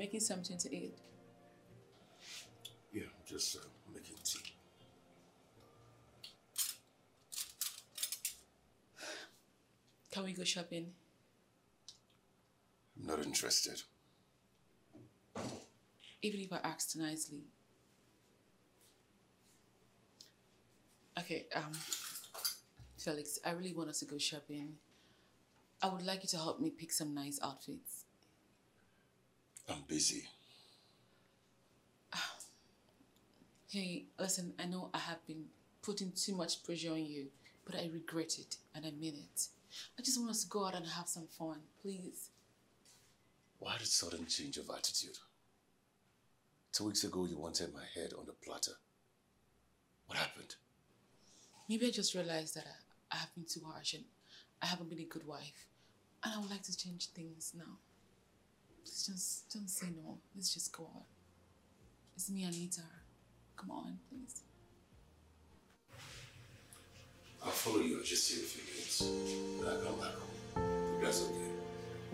making something to eat? Yeah, I'm just making tea. Can we go shopping? I'm not interested. Even if I asked nicely. Okay, Felix, I really want us to go shopping. I would like you to help me pick some nice outfits. I'm busy. Hey, listen, I know I have been putting too much pressure on you, but I regret it, and I mean it. I just want us to go out and have some fun, please. Why the sudden change of attitude? 2 weeks ago, you wanted my head on the platter. What happened? Maybe I just realized that I have been too harsh and I haven't been a good wife. And I would like to change things now. Please just don't say no. Let's just go out. It's me and Anita. Come on, please. I'll follow you. I'll just see a few minutes. Then I'll come back home. If that's okay.